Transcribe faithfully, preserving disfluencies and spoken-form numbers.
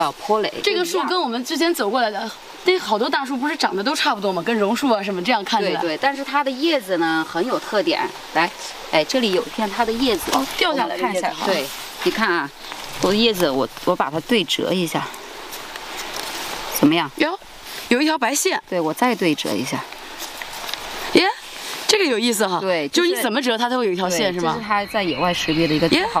啊，坡垒。 这个树跟我们之前走过来的那好多大树不是长得都差不多吗？跟榕树啊什么这样看起来。 对对，但是它的叶子呢很有特点。来，哎，这里有一片它的叶子， 哦，掉下来的叶子。 对，你看啊，我的叶子，我我把它对折一下，怎么样？ 哟，有一条白线。 对，我再对折一下。 耶，这个有意思哈。 对， 就是你怎么折它都会有一条线是吗？ 这是它在野外识别的一个最好。